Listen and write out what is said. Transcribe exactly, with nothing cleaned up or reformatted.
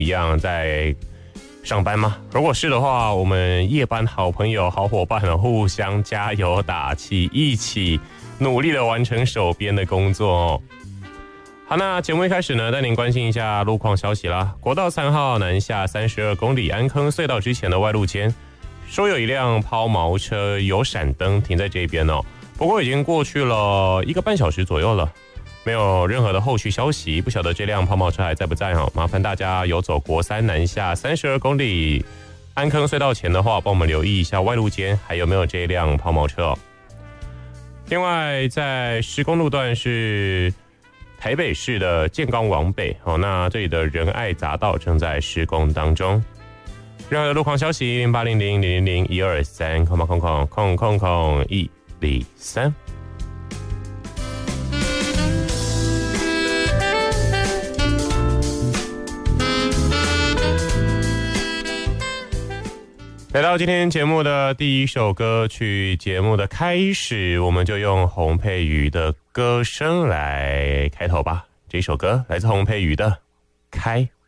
一样在上班吗？如果是的话，我们夜班好朋友、好伙伴互相加油打气，一起努力的完成手边的工作哦。好，那节目一开始呢，带您关心一下路况消息啦。国道三号南下三十二公里安坑隧道之前的外路间，说有一辆抛锚车有闪灯停在这边哦，不过已经过去了一个半小时左右了，没有任何的后续消息，不晓得这辆抛锚车还在不在哦？麻烦大家有走国三南下三十二公里安坑隧道前的话，帮我们留意一下外路间还有没有这辆抛锚车哦。另外，在石公路段是台北市的建冈往北，哦，那这里的仁爱匝道正在施工当中。任何的路况消息，零八零零零零零一二三空空空空空空一零三。来到今天节目的第一首歌曲，节目的开始，我们就用洪佩瑜的歌声来开头吧。这首歌来自洪佩瑜的《开》。